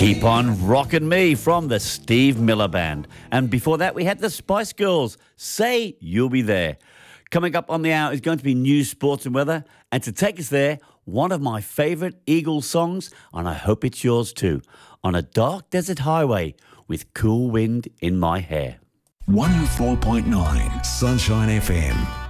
Keep on Rockin' Me from the Steve Miller Band. And before that, we had the Spice Girls, Say You'll Be There. Coming up on the hour is going to be news, sports and weather. And to take us there, one of my favourite Eagles songs, and I hope it's yours too, On a Dark Desert Highway with Cool Wind in My Hair. 104.9 Sunshine FM.